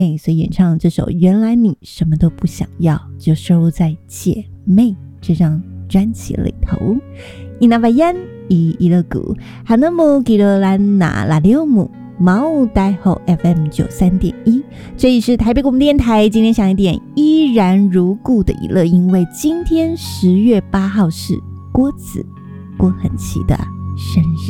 所以演唱这首《原来你什么都不想要》就收录在《姐妹》这张专辑里头。Inabayan i ilagu hanamu girolana radiomu mau daiho FM 93.1，这里是台北广播电台。今天想一点依然如故的娱乐，因为今天10月8号是郭恒琪的生日。